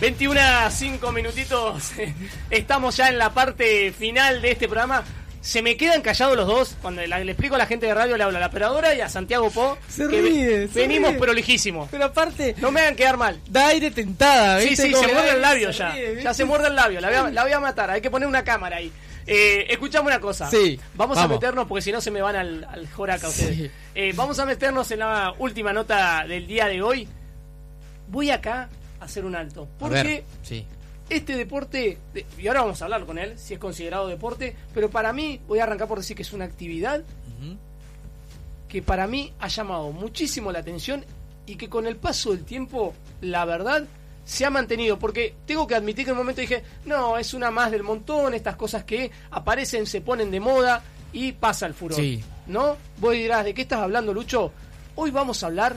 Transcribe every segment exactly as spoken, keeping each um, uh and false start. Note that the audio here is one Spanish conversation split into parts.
veintiuno a cinco minutitos. Estamos ya en la parte final de este programa. Se me quedan callados los dos cuando la, le explico a la gente de radio, le hablo a la operadora y a Santiago Po. Se que ríe, se venimos ríe. prolijísimos. Pero aparte, No me hagan quedar mal. da aire tentada, Sí, ¿viste? sí, Como se que muerde da- el labio se ya. ríe, ¿viste? Ya se muerde el labio. La voy a, la voy a matar. Hay que poner una cámara ahí. Eh, escuchame una cosa. Sí, Vamos, a vamos. meternos, porque si no se me van al, al joraca ustedes. Sí. Eh, vamos a meternos en la última nota del día de hoy. Voy acá a hacer un alto. A Porque ver, sí. este deporte, de- y ahora vamos a hablar con él, si es considerado deporte, pero para mí, voy a arrancar por decir que es una actividad Ujú. que para mí ha llamado muchísimo la atención y que con el paso del tiempo, la verdad, se ha mantenido. Porque tengo que admitir que en un momento dije, no, es una más del montón, estas cosas que aparecen, se ponen de moda y pasa el furor. Sí. ¿No? Vos dirás, ¿de qué estás hablando, Lucho? Hoy vamos a hablar,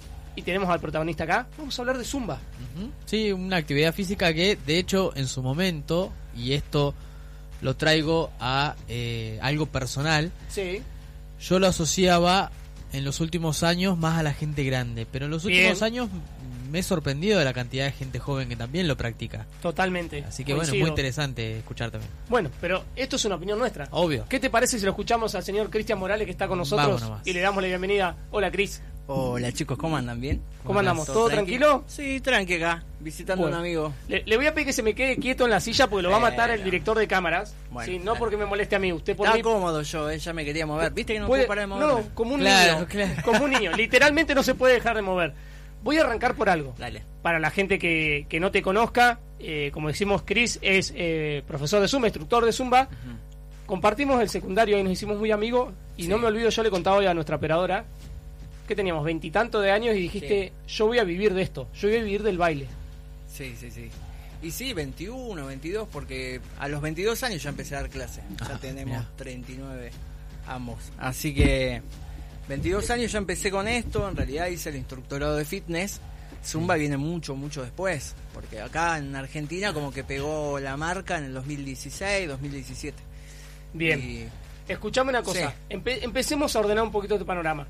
y tenemos al protagonista acá, vamos a hablar de Zumba. Ujú. Sí, una actividad física que, de hecho, en su momento, y esto lo traigo a eh, algo personal, Sí. yo lo asociaba en los últimos años más a la gente grande, pero en los Bien. últimos años me he sorprendido de la cantidad de gente joven que también lo practica. Totalmente. Así que bueno, Coincido. muy interesante escuchar también. Bueno, pero esto es una opinión nuestra. Obvio. ¿Qué te parece si lo escuchamos al señor Cristian Morales, que está con nosotros, Vamos nomás. y le damos la bienvenida? Hola, Cris. Hola chicos, ¿cómo andan? ¿Bien? ¿Cómo andamos? ¿Todo tranqui? tranquilo? Sí, tranqui acá, visitando Bueno. a un amigo. Le, le voy a pedir que se me quede quieto en la silla porque lo va a matar el Bueno. director de cámaras. Bueno, Sí, no dale. porque me moleste a mí, usted por Estaba mí. cómodo yo, eh, ya me quería mover. ¿Viste que no puede- puedo parar de moverme? no, como un Claro, niño. claro. Como un niño. Literalmente no se puede dejar de mover. Voy a arrancar por algo. Dale. Para la gente que, que no te conozca, eh, como decimos, Chris es eh, profesor de Zumba, instructor de Zumba. Ujú. Compartimos el secundario y nos hicimos muy amigos. Y Sí. no me olvido, yo le contaba hoy a nuestra operadora que teníamos veintitantos de años y dijiste, yo voy a vivir de esto, yo voy a vivir del baile. Sí, sí, sí. Y sí, veintiuno, veintidós, porque a los veintidós años ya empecé a dar clase. Ya Ah, tenemos mirá. treinta y nueve ambos. Así que veintidós años ya empecé con esto. En realidad hice el instructorado de fitness. Zumba viene mucho, mucho después. Porque acá en Argentina como que pegó la marca en el dos mil dieciséis, dos mil diecisiete. Bien. Y Escuchame una cosa, Sí. Empe- empecemos a ordenar un poquito tu panorama.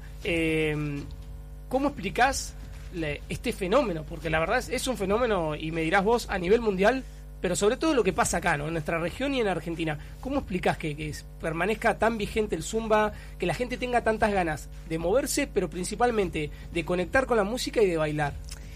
Eh, ¿Cómo explicás le- este fenómeno? Porque la verdad es, es un fenómeno, y me dirás vos, a nivel mundial, pero sobre todo lo que pasa acá, ¿no? En nuestra región y en Argentina. ¿Cómo explicás que, que es- permanezca tan vigente el Zumba, que la gente tenga tantas ganas de moverse, pero principalmente de conectar con la música y de bailar?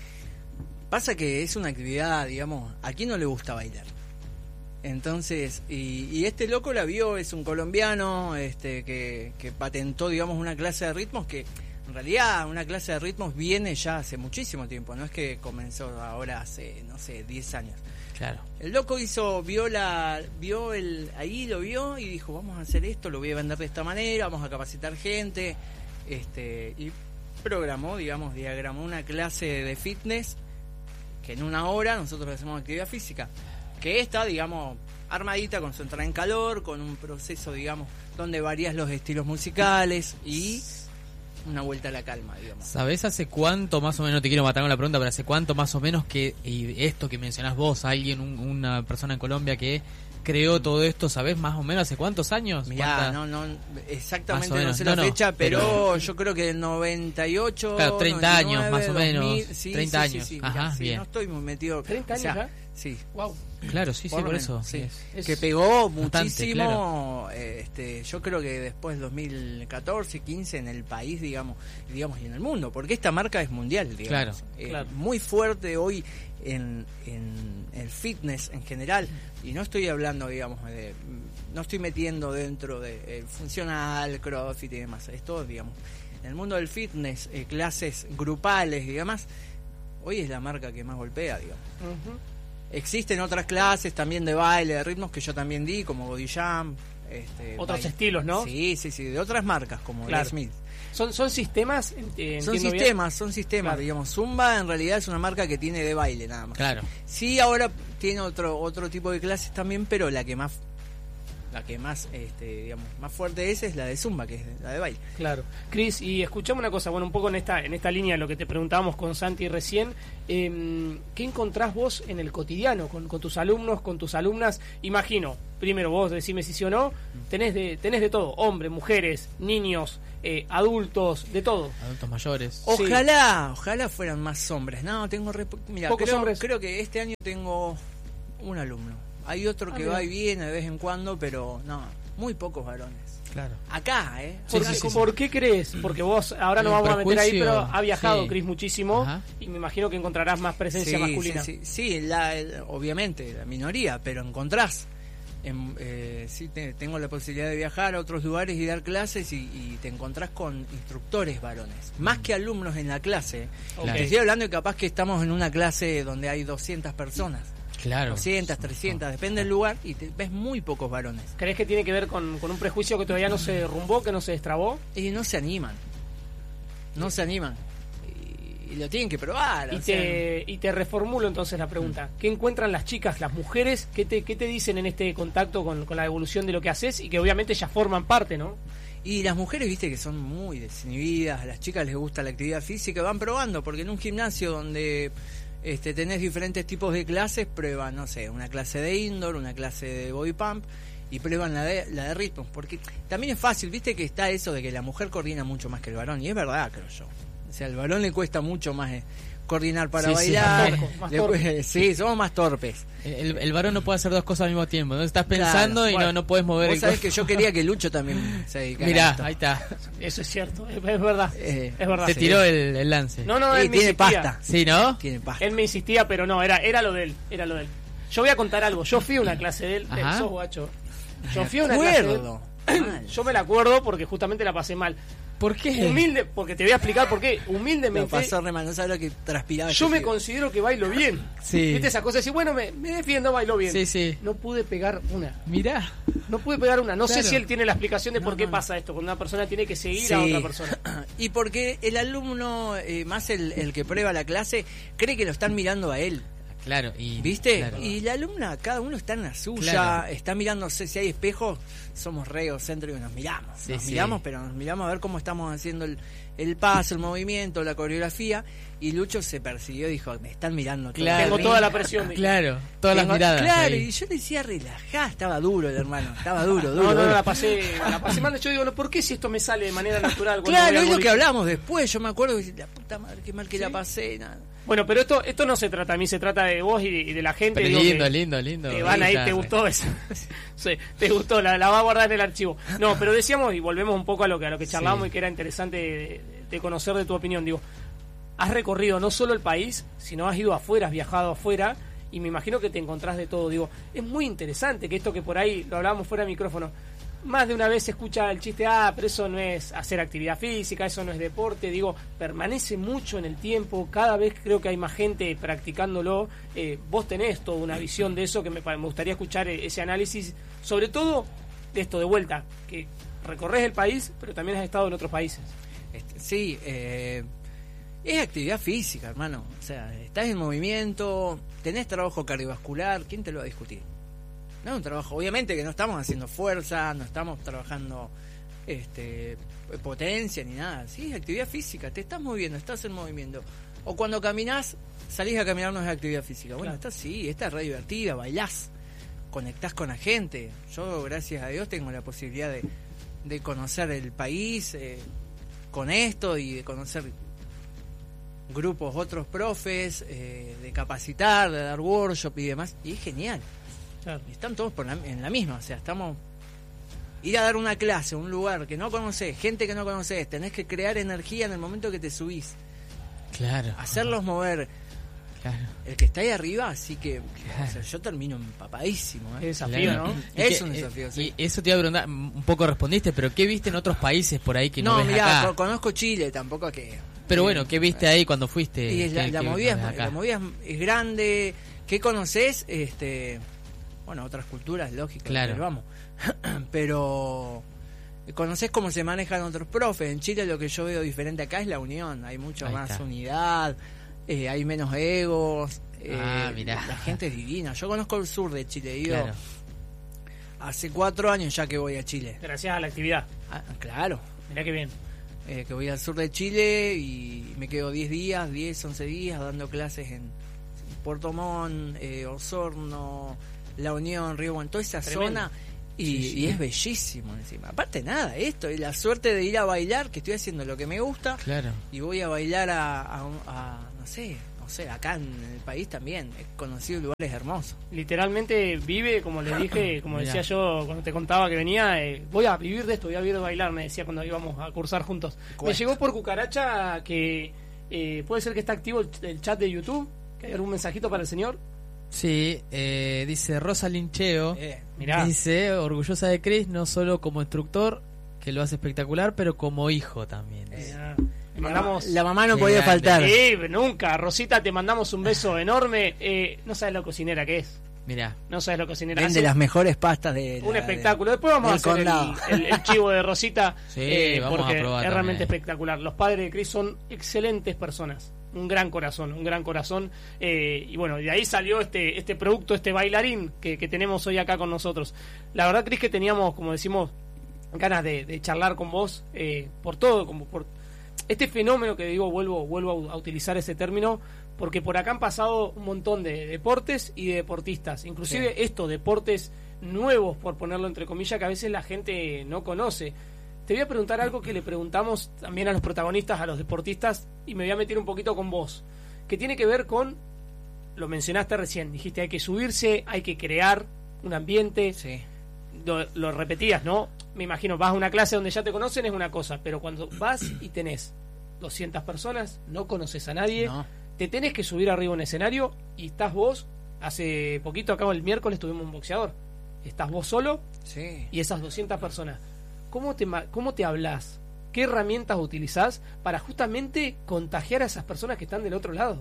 Pasa que es una actividad, digamos, ¿a quién no le gusta bailar? Entonces, y, y este loco la vio, es un colombiano este que, que patentó, digamos, una clase de ritmos que en realidad una clase de ritmos viene ya hace muchísimo tiempo, no es que comenzó ahora hace, no sé, diez años. Claro. El loco hizo, vio la, vio el, ahí lo vio y dijo, vamos a hacer esto, lo voy a vender de esta manera, vamos a capacitar gente, este, y programó, digamos, diagramó una clase de fitness que en una hora nosotros hacemos actividad física, que está, digamos, armadita con su entrada en calor, con un proceso, digamos, donde varías los estilos musicales y una vuelta a la calma, digamos. ¿Sabés hace cuánto más o menos, no te quiero matar con la pregunta, pero hace cuánto más o menos que y esto que mencionás vos, alguien, un- una persona en Colombia que creó todo esto, ¿sabés más o menos hace cuántos años? Mirá, ¿Cuánta- no, no, exactamente Más o no menos. sé la No, no, fecha, pero, pero- yo creo que del noventa y ocho, Claro, treinta años, noventa y nueve, más o menos, dos mil, sí, treinta sí, sí, años. sí, Ajá, mirá, sí, bien. no estoy muy metido. ¿treinta o sea, años Sí. Wow. Claro, sí, sí, Por por, lo eso. menos, sí. Es- Que pegó bastante, muchísimo, eh, este, yo creo que después dos mil catorce, quince en el país, digamos, digamos y en el mundo, porque esta marca es mundial, digamos. Claro, Eh, claro. Muy fuerte hoy en, en el fitness en general, y no estoy hablando, digamos, de, no estoy metiendo dentro de el funcional, CrossFit y demás, esto, digamos, en el mundo del fitness, eh, clases grupales y demás, hoy es la marca que más golpea, digamos. Ujú. Existen otras clases también de baile, de ritmos que yo también di, como Body Jump. Este, Otros baile. estilos, ¿no? Sí, sí, sí, de otras marcas, como Claro. Les Smith. ¿Son, son sistemas? eh, Son entiendo bien. sistemas, son sistemas, Claro. digamos. Zumba en realidad es una marca que tiene de baile nada más. Claro. Sí, ahora tiene otro otro tipo de clases también, pero la que más la que más, este, digamos, más fuerte es, es la de Zumba, que es la de baile. Claro. Cris, y escuchame una cosa, bueno, un poco en esta en esta línea, lo que te preguntábamos con Santi recién, eh, ¿qué encontrás vos en el cotidiano, con, con tus alumnos, con tus alumnas? Imagino, primero vos decime si sí o no, tenés de, tenés de todo, hombres, mujeres, niños, eh, adultos, de todo. Adultos mayores. Ojalá, sí. ojalá fueran más hombres. No, tengo... Rep... Mira, Pocos creo, hombres. creo que este año tengo un alumno. Hay otro ah, que mira. va y viene de vez en cuando, pero no, muy pocos varones. Claro. Acá, ¿eh? ¿Por, Sí, qué, sí, sí, ¿Por sí. qué crees? Porque vos ahora no El vamos a meter ahí, prejuicio, pero ha viajado sí. Cris muchísimo. Ajá. Y me imagino que encontrarás más presencia Sí, masculina. sí, sí, sí, la, el- obviamente, la minoría, pero encontrás. En, eh, sí, te- tengo la posibilidad de viajar a otros lugares y dar clases y, y te encontrás con instructores varones, más que alumnos en la clase. Ok. Te estoy hablando de capaz que estamos en una clase donde hay doscientas personas, Claro. doscientas, trescientas, depende del lugar, y te, ves muy pocos varones. ¿Crees que tiene que ver con, con un prejuicio que todavía no se derrumbó, que no se destrabó? Y no se animan, no se animan. Y, y lo tienen que probar. Y o sea, te, y te reformulo entonces la pregunta. ¿Qué encuentran las chicas, las mujeres? ¿Qué te, qué te dicen en este contacto con, con la evolución de lo que haces? Y que obviamente ya forman parte, ¿no? Y las mujeres, viste, que son muy desinhibidas, a las chicas les gusta la actividad física, van probando, porque en un gimnasio donde este, tenés diferentes tipos de clases, prueban, no sé, una clase de indoor, una clase de body pump, y prueban la de, la de ritmo, porque también es fácil, viste que está eso de que la mujer coordina mucho más que el varón, y es verdad, creo yo. O sea, al varón le cuesta mucho más eh, coordinar para Sí, sí, bailar. más torpe, más le torpe. cuesta- sí, somos más torpes. El, el varón no puede hacer dos cosas al mismo tiempo. ¿no? Estás pensando Claro, y bueno. no, no puedes mover Vos el sabés co- que yo quería que Lucho también se dedicara a Mirá, esto. ahí está. Eso es cierto, es, es verdad. Eh, es verdad. Te sí. tiró el, el lance. No, no, Sí, él me tiene insistía. pasta. Sí, ¿no? Tiene pasta. Él me insistía, pero no, era, era lo de él, era lo de él. Yo voy a contar algo. Yo fui a una clase de él. Eh, Ajá. sos guacho. Yo fui a una clase de él. acuerdo. Mal. Yo me la acuerdo porque justamente la pasé mal. ¿Por qué? Humilde, porque te voy a explicar por qué. Me Humildemente, pasó re mal, no sabes lo que transpiraba. yo ese me pibe. considero que bailo bien. Sí. ¿Viste esa cosa? De decir, bueno, me, me defiendo, bailo bien. Sí, sí. No pude pegar una. Mirá. No pude pegar una. No sé Claro. si él tiene la explicación de No, por qué no, no. pasa esto. Cuando una persona tiene que seguir Sí. a otra persona. Y porque el alumno, eh, más el, el que prueba la clase, cree que lo están mirando a él. Claro. Y, ¿Viste? claro. Y la alumna, cada uno está en la suya, Claro. está mirándose. Si hay espejos, somos re egocéntricos y nos miramos. Sí, nos sí. miramos, pero nos miramos a ver cómo estamos haciendo el, el paso, el movimiento, la coreografía. Y Lucho se persiguió y dijo: me están mirando. todo Claro. el Tengo ring". toda la presión. dije. Claro. Todas las Tengo- miradas. Claro, ahí. y yo le decía relajá, estaba duro el hermano, estaba duro, duro. No, no, no, duro. la pasé, la pasé mal. Yo digo, no, ¿por qué si esto me sale de manera natural? cuando Claro, voy al es lo que boliche? hablamos después. Yo me acuerdo que la puta madre, qué mal que la pasé. Nada. Bueno, pero esto esto no se trata a mí, se trata de vos y de, y de la gente. Pero digo lindo, que lindo, lindo. Te van ahí, Claro. te gustó eso. Sí, te gustó, la, la va a guardar en el archivo. No, pero decíamos, y volvemos un poco a lo que a lo que charlamos Sí. y que era interesante de, de conocer de tu opinión. Digo, has recorrido no solo el país, sino has ido afuera, has viajado afuera, y me imagino que te encontrás de todo. Digo, es muy interesante que esto que por ahí lo hablábamos fuera de micrófono, más de una vez se escucha el chiste, ah, pero eso no es hacer actividad física, eso no es deporte. Digo, permanece mucho en el tiempo, cada vez creo que hay más gente practicándolo. Eh, vos tenés toda una visión de eso que me, pa- me gustaría escuchar eh, ese análisis, sobre todo de esto de vuelta, que recorres el país, pero también has estado en otros países. Este, sí, eh, es actividad física, hermano. O sea, estás en movimiento, tenés trabajo cardiovascular, ¿quién te lo va a discutir? No es un trabajo, obviamente que no estamos haciendo fuerza, no estamos trabajando este potencia ni nada. Sí, es actividad física, te estás moviendo, estás en movimiento. O cuando caminás, salís a caminar, no es actividad física. Bueno, Claro. está sí, esta es re divertida, bailás, conectás con la gente. Yo, gracias a Dios, tengo la posibilidad de, de conocer el país eh, con esto y de conocer grupos, otros profes, eh, de capacitar, de dar workshop y demás. Y es genial. Claro. Y están todos por la- en la misma, o sea, estamos... Ir a dar una clase a un lugar que no conoces, gente que no conoces, tenés que crear energía en el momento que te subís, Claro. hacerlos mover. Claro. El que está ahí arriba, así que Claro. o sea, yo termino empapadísimo. Qué ¿eh? desafío, Claro. ¿no? Y Es que- un desafío, eh, sí. Y eso te iba a preguntar, un poco respondiste, pero ¿qué viste en otros países por ahí que no, No, ves mirá, acá? co- conozco Chile, tampoco que... Pero eh, bueno, ¿qué viste ahí cuando fuiste? Y es la, ¿Qué- la qué movida, ves es, acá? la movida es, es grande. ¿Qué conoces? Este, bueno, otras culturas, lógico. Claro. Pero vamos. Pero conoces cómo se manejan otros profes. En Chile lo que yo veo diferente acá es la unión. Hay mucho Ahí más está. unidad, eh, hay menos egos. eh, Ah, mirá. La gente es divina. Yo conozco el sur de Chile. He ido Claro. hace cuatro años ya que voy a Chile. Gracias a la actividad. Ah, claro. Mirá qué bien. Eh, que voy al sur de Chile y me quedo diez días, diez, once días dando clases en Puerto Montt, eh, Osorno, La Unión, Río Bueno, toda esa Tremendo. zona. Y, Sí, sí. y es bellísimo encima. Aparte nada, esto, y la suerte de ir a bailar, que estoy haciendo lo que me gusta, Claro. y voy a bailar a, a, a, no sé, no sé, acá en el país también. He conocido lugares hermosos. Literalmente vive, como le dije, como Mirá. decía yo cuando te contaba que venía, eh, voy a vivir de esto, voy a vivir de bailar, me decía cuando íbamos a cursar juntos. Me Cuesta. llegó por cucaracha que eh, puede ser que está activo el, el chat de YouTube, que hay algún mensajito para el señor. Sí, eh, dice Rosa Lincheo. Eh, Mirá. Dice, orgullosa de Chris, no solo como instructor, que lo hace espectacular, pero como hijo también. Eh, Mirá. Le mandamos... la mamá no Qué podía grande. faltar. Sí, nunca. Rosita, te mandamos un beso enorme. Eh, no sabes lo cocinera que es. Mirá, No sabes lo cocinera. Vende Hace las mejores pastas de un la- espectáculo. de- Después vamos a del hacer el, condado. el- el chivo de Rosita. Sí, eh, vamos a porque probar es realmente también. espectacular. Los padres de Chris son excelentes personas. Un gran corazón, un gran corazón. Eh, y bueno, de ahí salió este este producto, este bailarín que, que tenemos hoy acá con nosotros. La verdad, Chris, que teníamos, como decimos, ganas de, de charlar con vos eh, por todo, como por este fenómeno que digo, vuelvo vuelvo a, a utilizar ese término, porque por acá han pasado un montón de deportes y de deportistas, inclusive Sí. estos deportes nuevos, por ponerlo entre comillas, que a veces la gente no conoce. Te voy a preguntar algo que le preguntamos también a los protagonistas, a los deportistas, y me voy a meter un poquito con vos, que tiene que ver con, lo mencionaste recién, dijiste hay que subirse, hay que crear un ambiente, Sí. lo, lo repetías, ¿no? Me imagino, vas a una clase donde ya te conocen es una cosa, pero cuando vas y tenés doscientas personas, no conoces a nadie, No. te tenés que subir arriba a un escenario y estás vos, hace poquito, acá el miércoles tuvimos un boxeador, estás vos solo Sí. y esas doscientas personas. ¿Cómo te, ma- cómo te hablas? ¿Qué herramientas utilizás para justamente contagiar a esas personas que están del otro lado?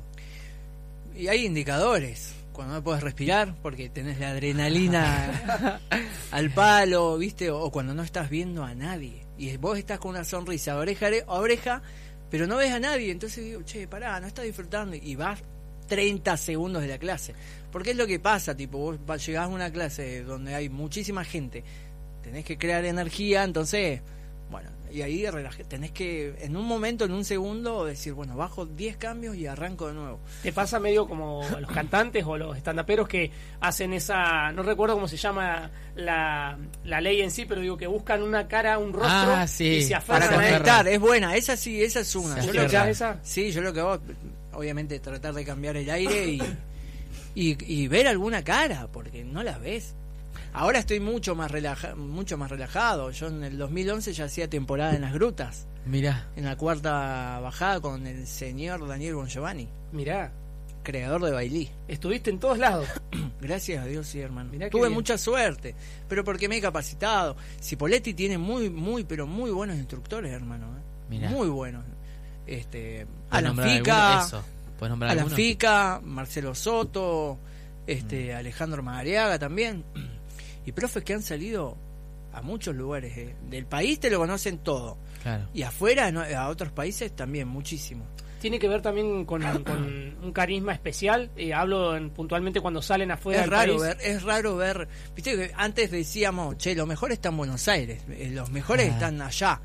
Y hay indicadores. Cuando no puedes respirar porque tenés la adrenalina al palo, ¿viste? O, o cuando no estás viendo a nadie. Y vos estás con una sonrisa oreja a oreja, pero no ves a nadie. Entonces digo, che, pará, no estás disfrutando. Y vas treinta segundos de la clase. Porque es lo que pasa, tipo, vos va- llegás a una clase donde hay muchísima gente, tenés que crear energía, entonces, bueno, y ahí relaja- tenés que, en un momento, en un segundo, decir, bueno, bajo diez cambios y arranco de nuevo. ¿Te pasa medio como a los cantantes o los estandaperos que hacen esa, no recuerdo cómo se llama la, la ley en sí, pero digo que buscan una cara, un rostro Ah, sí, y se Para aferran se a él? conectar, es buena, esa sí, esa es una. Se Yo ¿Vos lo te que, echás esa? sí, yo lo que hago, obviamente, tratar de cambiar el aire y, y, y ver alguna cara, porque no las ves. Ahora estoy mucho más relaja, mucho más relajado. Yo en el dos mil once ya hacía temporada en las grutas, mirá. en la cuarta bajada con el señor Daniel Bongiovanni, Mirá, creador de Bailí. estuviste en todos lados. Gracias a Dios, sí, hermano. Mirá qué Tuve bien. mucha suerte, pero porque me he capacitado. Cipoletti tiene muy, muy, pero muy buenos instructores, hermano. ¿eh? Mirá. Muy buenos. Este, ¿Puedes Alan nombrar Fica, alguno? Eso. ¿Puedes nombrar Alan alguno? Fica, Marcelo Soto, este, Mm. Alejandro Madariaga también. Y profes que han salido a muchos lugares. ¿eh? Del país te lo conocen todo. Claro. Y afuera, ¿no? A otros países también, muchísimo. Tiene que ver también con, con un carisma especial. Eh, hablo en- puntualmente cuando salen afuera Es del raro país. ver, es raro ver, viste que antes decíamos, che, los mejores están en Buenos Aires, eh, los mejores Ah. están allá.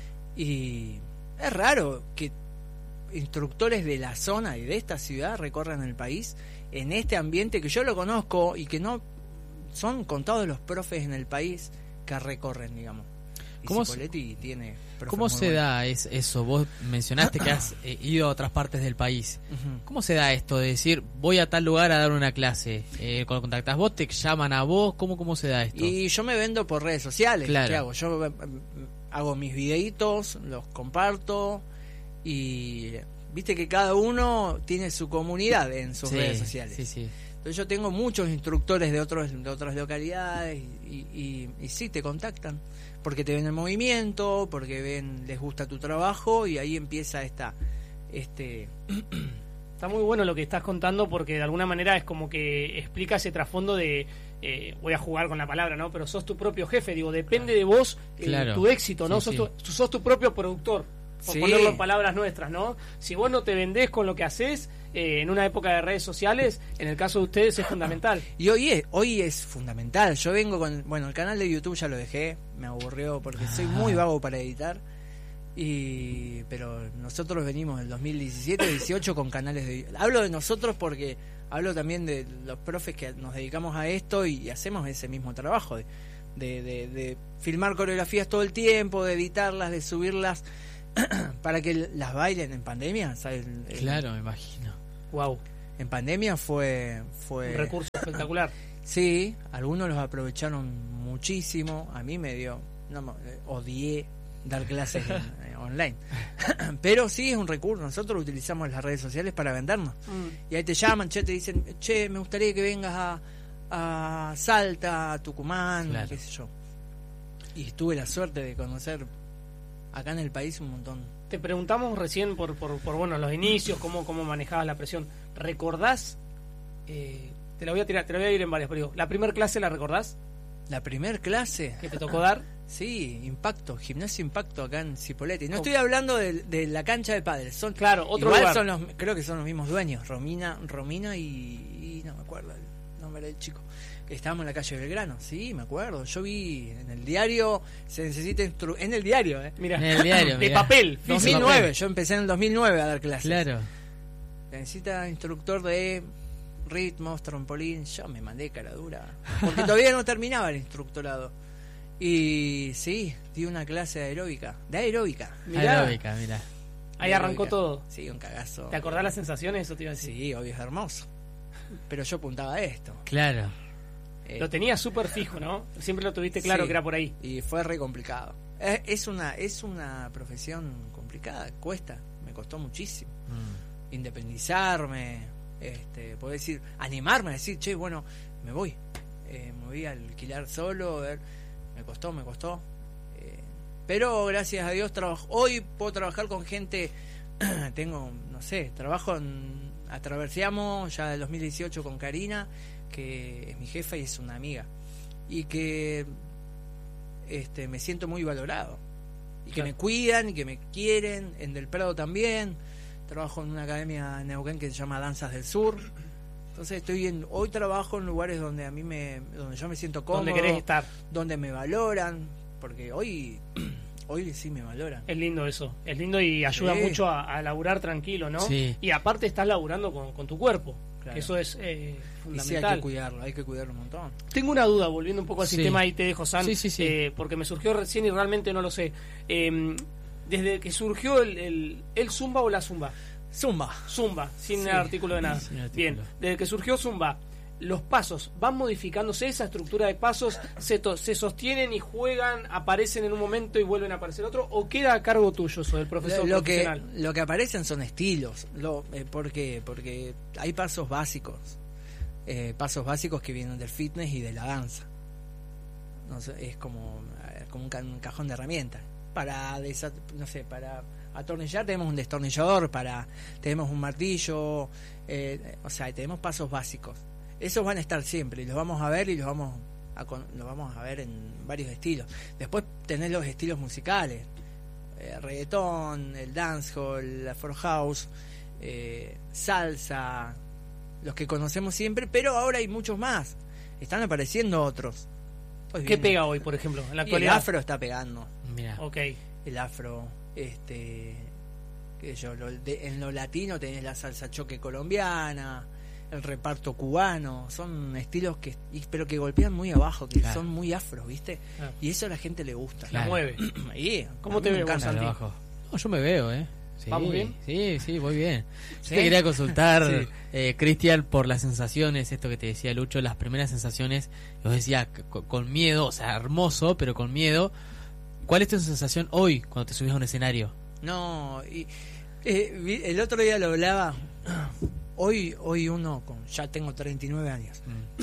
Y es raro que instructores de la zona y de esta ciudad recorran el país en este ambiente que yo lo conozco y que no son contados los profes en el país que recorren, digamos. Y ¿Cómo se- Cipoletti tiene profes ¿Cómo muy se buenos. da es- eso? Vos mencionaste que has eh, ido a otras partes del país. Ujú. ¿Cómo se da esto de decir, voy a tal lugar a dar una clase? Eh, cuando contactas vos, te llaman a vos. ¿Cómo, cómo se da esto? Y yo me vendo por redes sociales. Claro. ¿Qué hago? Yo eh, hago mis videitos, los comparto y viste que cada uno tiene su comunidad en sus Sí, redes sociales. Sí, sí. Entonces yo tengo muchos instructores de otros de otras localidades y, y, y sí te contactan porque te ven el movimiento, porque ven les gusta tu trabajo y ahí empieza esta este Está muy bueno lo que estás contando porque de alguna manera es como que explica ese trasfondo de, eh, voy a jugar con la palabra, ¿no? Pero sos tu propio jefe, digo, depende de vos eh, Claro. tu éxito, ¿no? Sí, sos, sí. Tu, sos tu propio productor. por Sí. ponerlo en palabras nuestras, ¿no? Si vos no te vendés con lo que haces, eh, en una época de redes sociales, en el caso de ustedes es fundamental. Y hoy es, hoy es fundamental. Yo vengo con... Bueno, el canal de YouTube ya lo dejé. Me aburrió porque soy muy vago para editar. Y pero nosotros venimos del dos mil diecisiete, dieciocho con canales de... Hablo de nosotros porque hablo también de los profes que nos dedicamos a esto y hacemos ese mismo trabajo de, de, de, de filmar coreografías todo el tiempo, de editarlas, de subirlas para que las bailen en pandemia. ¿Sabes? El- Claro, me imagino. Wow, En pandemia fue... fue un recurso espectacular. Sí, algunos los aprovecharon muchísimo. A mí me dio, no me- odié dar clases en- eh, online. Pero sí es un recurso. Nosotros utilizamos las redes sociales para vendernos. Mm. Y ahí te llaman, che, te dicen, che, me gustaría que vengas a, a Salta, a Tucumán, Claro. qué sé yo. Y tuve la suerte de conocer acá en el país un montón. Te preguntamos recién por, por, por bueno, los inicios, cómo, cómo manejabas la presión. ¿Recordás? Eh, te la voy a tirar, te la voy a ir en varias, pero digo, ¿la primer clase la recordás? La primer clase, ¿Que te tocó dar? sí, Impacto, Gimnasio Impacto acá en Cipolletti. No estoy hablando de, de la cancha de padres, son Claro, otro igual lugar. son los, creo que son los mismos dueños, Romina, Romina y, y no me acuerdo el nombre del chico. Estábamos en la calle Belgrano, sí, me acuerdo. Yo vi en el diario, se necesita instru en el diario, eh. Mira, En el diario, de mirá. papel. dos mil físico. nueve, yo empecé en el dos mil nueve a dar clases. Claro. Se necesita instructor de ritmos, trampolín. Yo me mandé cara dura, porque todavía no terminaba el instructorado. Y sí, di una clase de aeróbica, de aeróbica. Mirá. Aeróbica, mirá. Ahí De arrancó aeróbica. todo. Sí, un cagazo. ¿Te acordás las sensaciones? Eso te iba a decir. Sí, obvio, es hermoso. Pero yo apuntaba a esto. Claro. Eh, Lo tenías súper fijo, ¿no? Siempre lo tuviste claro Sí. que era por ahí. Y fue re complicado. Es, es una es una profesión complicada, cuesta, me costó muchísimo. Mm. Independizarme, este, poder decir, animarme a decir, che, bueno, me voy. Eh, me voy a alquilar solo, a ver, me costó, me costó. Eh, pero gracias a Dios trabajo, hoy puedo trabajar con gente, tengo, no sé, trabajo en Atraversiamos ya del dos mil dieciocho con Karina, que es mi jefa y es una amiga. Y que este me siento muy valorado. Y que Claro. me cuidan y que me quieren. En Del Prado también. Trabajo en una academia en Neuquén que se llama Danzas del Sur. Entonces estoy en, hoy trabajo en lugares donde a mí me, donde yo me siento cómodo, Donde querés estar. donde me valoran, porque hoy, hoy sí me valoran. Es lindo eso. Es lindo y ayuda Sí. mucho a, a laburar tranquilo, ¿no? Sí. Y aparte estás laburando con, con tu cuerpo. Claro. Que eso es eh, Y sí hay fundamental. que cuidarlo, hay que cuidarlo un montón. Tengo una duda, volviendo un poco al Sí. sistema, ahí te dejo, San, Sí, sí, sí. eh, porque me surgió recién y realmente no lo sé. Eh, desde que surgió el, el, el Zumba o la Zumba. Zumba. Zumba, sin Sí. artículo de nada. Sin artículo. Bien, desde que surgió Zumba, los pasos van modificándose, esa estructura de pasos se, to- se sostienen y juegan, aparecen en un momento y vuelven a aparecer otro, o queda a cargo tuyo, eso, del profesor Lo, lo que profesional. lo que aparecen son estilos. Lo, eh, ¿Por qué? Porque hay pasos básicos. Eh, pasos básicos que vienen del fitness y de la danza. No sé, es como, eh, como un, ca- un cajón de herramientas. Para desa- no sé, para atornillar tenemos un destornillador, para tenemos un martillo, eh, o sea, tenemos pasos básicos. Esos van a estar siempre y los vamos a ver y los vamos a, con- los vamos a ver en varios estilos. Después tenés los estilos musicales, eh, reggaetón, el dancehall, la afro house, eh, salsa, los que conocemos siempre, pero ahora hay muchos más. Están apareciendo otros. Hoy ¿Qué viene- pega hoy, por ejemplo, en la y el actualidad? afro está pegando. Mira. Ok. El afro, este, qué sé yo, lo- de- en lo latino tenés la salsa choque colombiana, el reparto cubano, son estilos que, y- pero que golpean muy abajo, que Claro. son muy afros, ¿viste? Claro. Y eso a la gente le gusta. La Claro. mueve. Y, ¿Cómo a mí te me ves vos, encanta. Santi? Claro, abajo. No, yo me veo, ¿eh? Sí, ¿Vamos bien? Sí, sí, voy bien. Yo ¿Sí? te quería consultar, Sí. eh, Cristian, por las sensaciones, esto que te decía Lucho, las primeras sensaciones, os decía c- con, con miedo, o sea, hermoso, pero con miedo. ¿Cuál es tu sensación hoy cuando te subís a un escenario? No, y, eh, vi- el otro día lo hablaba. Hoy, hoy uno, con, ya tengo treinta y nueve años.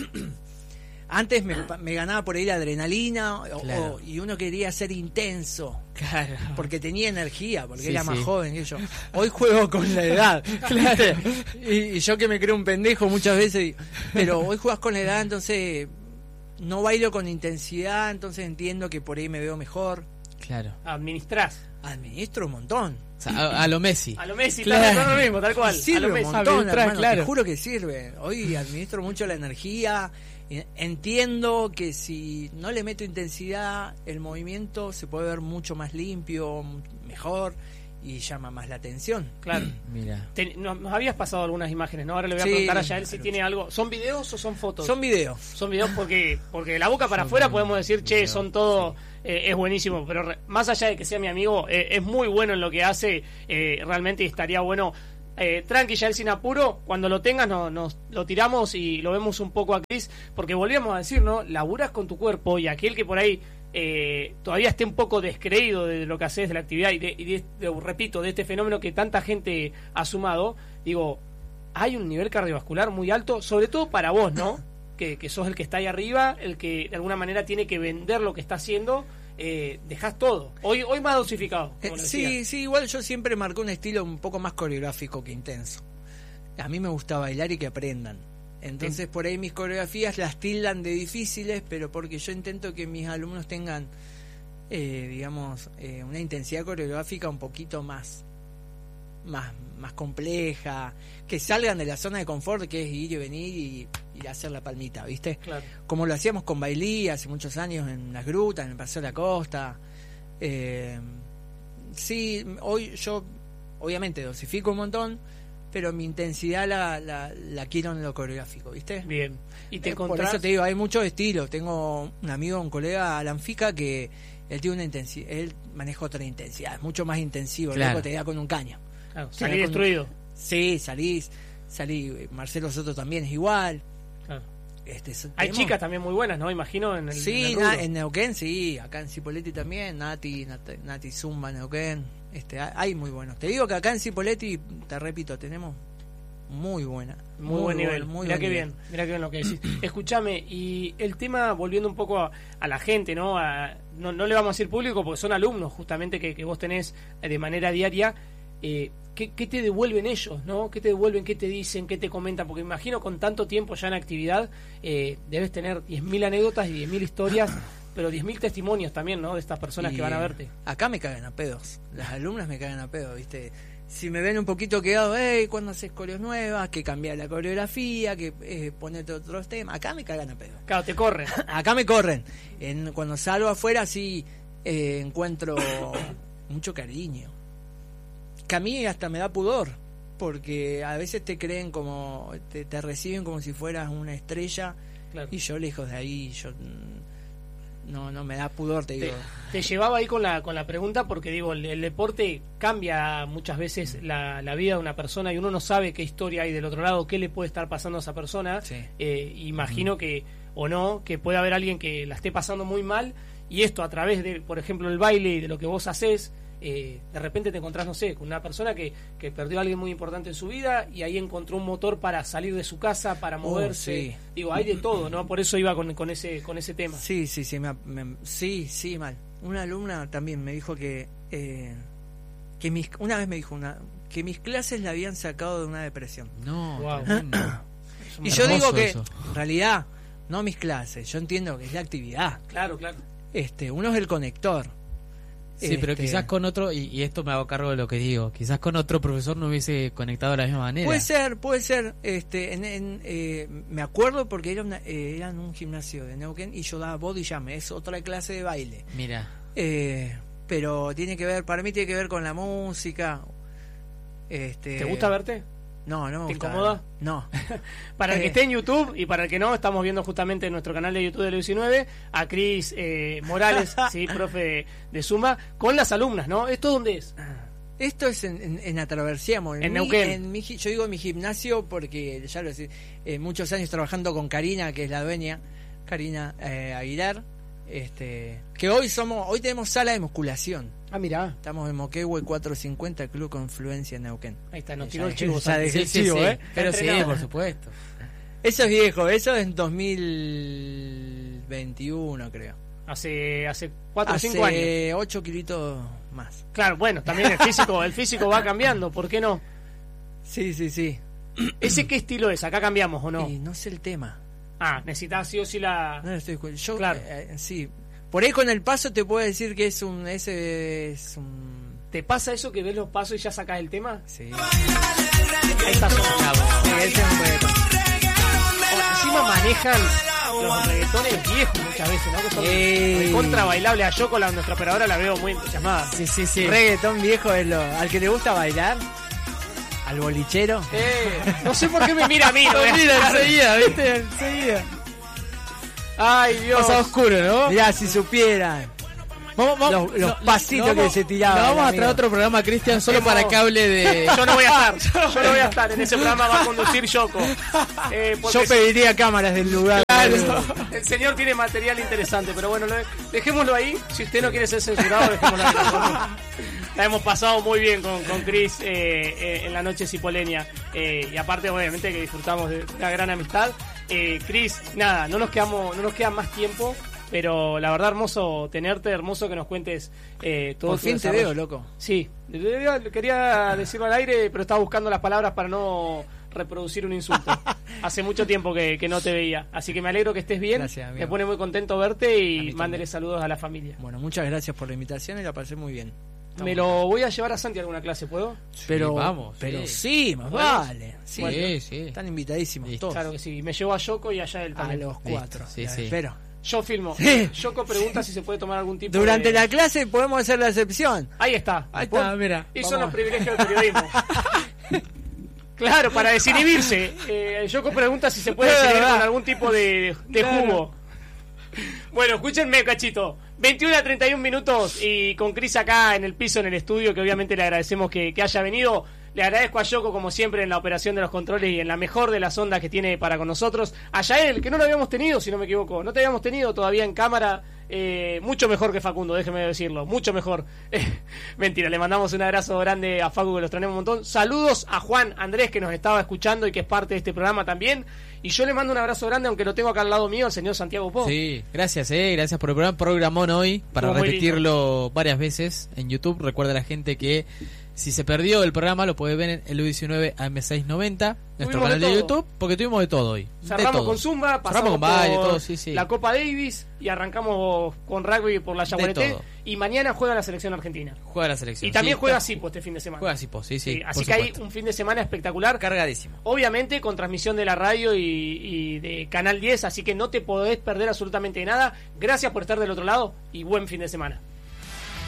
Antes me, me ganaba por ahí la adrenalina o- Claro. o- y uno quería ser intenso. Claro. Porque tenía energía, porque Sí, era más sí. joven que yo. Hoy juego con la edad, claro. Y, y yo que me creo un pendejo muchas veces, y- pero hoy juegas con la edad, entonces no bailo con intensidad, entonces entiendo que por ahí me veo mejor. Claro. Administrás. Administro un montón. O sea, a, a lo Messi. A lo Messi, Claro. claro, lo mismo, tal cual. Sirve a lo un Messi. montón, Arbitraje, hermano, claro. te juro que sirve. Hoy administro mucho la energía. Entiendo que si no le meto intensidad, el movimiento se puede ver mucho más limpio, mejor y llama más la atención. Claro. Mira. Te- nos, nos habías pasado algunas imágenes, ¿no? Ahora le voy a Sí. preguntar a Yael si tiene algo. ¿Son videos o son fotos? Son videos. Son videos porque porque de la boca para Son afuera podemos decir, che, videos, son todo, eh, es buenísimo, pero re- más allá de que sea mi amigo, eh, es muy bueno en lo que hace, eh, realmente y estaría bueno. Eh, tranqui, ya el sin apuro, cuando lo tengas no, nos lo tiramos y lo vemos un poco a Cris, porque volvíamos a decir, ¿no? Laburás con tu cuerpo y aquel que por ahí eh, todavía esté un poco descreído de lo que haces, de la actividad y, de, y de- de- repito, de este fenómeno que tanta gente ha sumado, digo, hay un nivel cardiovascular muy alto, sobre todo para vos, ¿no? Que, que sos el que está ahí arriba, el que de alguna manera tiene que vender lo que está haciendo, eh, dejás todo. Hoy hoy más dosificado. Eh, como lo sí, decía. sí, igual yo siempre marqué un estilo un poco más coreográfico que intenso. A mí me gusta bailar y que aprendan. Entonces por ahí mis coreografías las tildan de difíciles, pero porque yo intento que mis alumnos tengan, eh, digamos, eh, una intensidad coreográfica un poquito más, más, más compleja, que salgan de la zona de confort, que es ir y venir y, y hacer la palmita, ¿viste? Claro. Como lo hacíamos con Bailí hace muchos años en las grutas, en el Paseo de la Costa. Eh, sí, hoy yo obviamente dosifico un montón, pero mi intensidad la, la, la quiero en lo coreográfico, ¿viste? Bien. Y te Eh, Por encontrás... eso te digo, hay muchos estilos. Tengo un amigo, un colega, Alan Fica, que él tiene una intensidad, él maneja otra intensidad, es mucho más intensivo, Claro. luego te da con un caño. Claro, Te salí da con- destruido. Sí, salís, salí, Marcelo Soto también es igual. Claro. Este, so- Hay tenemos- chicas también muy buenas, ¿no? Imagino en el, en Sí, el na- rubro. en Neuquén sí, acá en Cipolletti también, Nati, Nati, Nati Zumba, Neuquén, este, hay- hay muy buenos. Te digo que acá en Cipolletti, te repito, tenemos muy buena, Muy, buen nivel. muy Mirá buen qué nivel. bien, mirá qué bien lo que decís. Escúchame, y el tema, volviendo un poco a, a la gente, ¿no? A- no, no le vamos a decir público porque son alumnos justamente que, que vos tenés eh, de manera diaria. Eh, ¿qué, ¿Qué te devuelven ellos, no? ¿Qué te devuelven? ¿Qué te dicen? ¿Qué te comentan? Porque imagino con tanto tiempo ya en actividad, eh, debes tener diez mil anécdotas y diez mil historias, pero diez mil testimonios también, ¿no? De estas personas Y que van a verte. Acá me cagan a pedos, las alumnas me cagan a pedos, ¿viste? Si me ven un poquito quedado, hey, cuando haces coreos nuevas, que cambiar la coreografía, que eh, ponete otros temas, acá me cagan a pedos. Claro, te corren. Acá me corren. En, cuando salgo afuera sí eh, encuentro mucho cariño. Que a mí hasta me da pudor, porque a veces te creen como, te, te reciben como si fueras una estrella, Claro. y yo lejos de ahí, yo mm, no, no me da pudor, te Te, digo. te llevaba ahí con la con la pregunta porque digo, el, el deporte cambia muchas veces la, la vida de una persona y uno no sabe qué historia hay del otro lado, qué le puede estar pasando a esa persona. Sí. Eh, imagino que, o no, que puede haber alguien que la esté pasando muy mal y esto a través de, por ejemplo, el baile y de lo que vos haces, eh, de repente te encontrás, no sé, con una persona que, que perdió a alguien muy importante en su vida y ahí encontró un motor para salir de su casa, para moverse. Oh, sí. Digo, hay de todo, ¿no? Por eso iba con, con ese con ese tema. Sí, sí, sí, me, me- sí, sí, mal. Una alumna también me dijo que, eh, que mis, una vez me dijo una, que mis clases la habían sacado de una depresión. No, Wow. tremendo. Es un Y yo Hermoso digo que, eso. en realidad, no mis clases, yo entiendo que es la actividad. Claro, claro. Este, uno es el conector. Sí, pero Este, quizás con otro, y, y esto me hago cargo de lo que digo, quizás con otro profesor no hubiese conectado de la misma manera. Puede ser, puede ser. Este, en, en, eh, me acuerdo porque era, una, eh, era en un gimnasio de Neuquén y yo daba body jam, es otra clase de baile. Mira, Eh, pero tiene que ver, para mí tiene que ver con la música. Este, ¿Te gusta verte? No, no me ¿Te gusta. incomoda? No. Para el que Eh. esté en YouTube y para el que no, estamos viendo justamente en nuestro canal de YouTube de Leo diecinueve a Cris eh, Morales, sí, profe de, de Zumba, con las alumnas, ¿no? ¿Esto dónde es? Esto es en, en, en Atraversiamos. En mi- Neuquén. en mi gi- yo digo mi gimnasio porque ya lo sé, eh, muchos años trabajando con Karina, que es la dueña, Karina eh, Aguilar, este, que hoy somos, hoy tenemos sala de musculación. Ah, mirá, Estamos en Moquehue cuatrocientos cincuenta, Club Confluencia Neuquén. ahí está, nos Ya tiró el dejé- chivo. ya Santi. dejé el sí, sí, chivo, sí, ¿eh? pero sí, Entrenado. por supuesto. Eso es viejo, eso es en dos mil veintiuno creo. Hace hace cuatro o Hace cinco años. ocho kilitos más. Claro, bueno, también el físico, el físico va cambiando, ¿por qué no? Sí, sí, sí. ¿Ese qué estilo es? ¿Acá cambiamos o no? Y no sé el tema. Ah, necesitas sí o sí la... No lo estoy escu- Yo, Claro. eh, sí. Por ahí con el paso te puedo decir que es un. Ese es un. ¿Te pasa eso que ves los pasos y ya sacas el tema? Sí. Ahí está sonando. Sí, ese es un reggaetón. Encima manejan los reggaetones viejos muchas veces, ¿no? Que son Sí. contra bailable. A Yoko, la, nuestra operadora, la veo muy entusiasmada. Sí, sí, sí. Reggaetón viejo es lo... Al que le gusta bailar, al bolichero. Eh, no sé por qué me mira a mí. ¿no? Mira, enseguida, ¿viste? Enseguida. Ay, Dios. Pasa oscuro, ¿no? Mirá, si supieran. Vamos, vamos, Los- los no, pasitos no, que vamos- se tiraban, no vamos a amigo. traer otro programa, Cristian, solo Hemos- para que hable de... Yo no voy a estar. Yo no voy a estar. En ese programa va a conducir Yoko. Eh, porque Yo pediría cámaras del lugar. Claro, el señor tiene material interesante, pero bueno, lo- dejémoslo ahí. Si usted no quiere ser censurado, dejémoslo ahí. La hemos pasado muy bien con, con Chris eh, eh, en la noche cipoleña. Eh, y aparte, obviamente, que disfrutamos de una gran amistad. Eh, Chris, nada, no nos quedamos, no nos queda más tiempo. Pero la verdad, hermoso tenerte, hermoso que nos cuentes eh, todo Por tu fin te desarrollo. veo, loco. Sí, quería, quería decirlo al aire, pero estaba buscando las palabras para no reproducir un insulto. Hace mucho tiempo que, que no te veía, así que me alegro que estés bien. Gracias, amigo. Me pone muy contento verte A y mí mándele saludos a la familia. Bueno, muchas gracias por la invitación y la pasé muy bien. Me lo voy a llevar a Santi a alguna clase, ¿puedo? Pero, vamos, pero sí. sí, más ¿Podemos? vale. Sí, Sí, sí. Están invitadísimos Listo. todos. Claro que sí, me llevo a Yoko y allá él A también. los cuatro. Sí, La sí. espero. Yo filmo. Sí. Yoko pregunta si se puede tomar algún tipo Durante de... la clase podemos hacer la excepción. Ahí está. Ahí está, mira. Y son Vamos. los privilegios del periodismo. Claro, para desinhibirse. Eh, Yoko pregunta si se puede Es seguir verdad. con algún tipo de, de Claro. jugo. Bueno, escúchenme, cachito. veintiuno a treinta y un minutos y con Cris acá en el piso, en el estudio, que obviamente le agradecemos que, que haya venido. Le agradezco a Yoko, como siempre, en la operación de los controles y en la mejor de las ondas que tiene para con nosotros. A Yael, que no lo habíamos tenido, si no me equivoco. No te habíamos tenido todavía en cámara. Eh, mucho mejor que Facundo, déjeme decirlo. Mucho mejor. Eh, mentira, le mandamos un abrazo grande a Facu, que los tenemos un montón. Saludos a Juan Andrés, que nos estaba escuchando y que es parte de este programa también. Y yo le mando un abrazo grande, aunque lo tengo acá al lado mío, al señor Santiago Po. Sí, gracias, eh, gracias por el programa. Programón hoy, para Estuvo muy repetirlo varias veces en YouTube. Recuerda a la gente que si se perdió el programa lo puede ver en el U diecinueve A M seiscientos noventa, nuestro Tuvimos canal de de, todo. YouTube, porque tuvimos de todo hoy. de Cerramos todo. con Zumba, Cerramos pasamos con baile, por todo, sí, sí. la Copa Davis y arrancamos con rugby por la Yaguareté. todo. Y mañana juega la selección argentina. Juega la selección. Y también sí, juega está- Sipo este fin de semana. Juega Sipo, sí, sí. Sí, así por que hay supuesto. un fin de semana espectacular. Cargadísimo. Obviamente con transmisión de la radio y, y de Canal diez, así que no te podés perder absolutamente nada. Gracias por estar del otro lado y buen fin de semana.